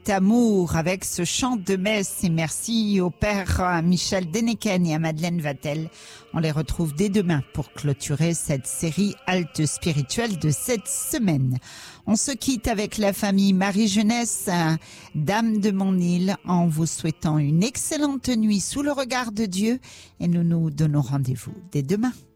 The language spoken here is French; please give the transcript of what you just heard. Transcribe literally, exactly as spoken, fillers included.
Amour avec ce chant de messe et merci au père Michel Deneken et à Madeleine Vatel. On les retrouve dès demain pour clôturer cette série halte spirituelle de cette semaine. On se quitte avec la famille Marie Jeunesse, Dame de mon île, en vous souhaitant une excellente nuit sous le regard de Dieu et nous nous donnons rendez-vous dès demain.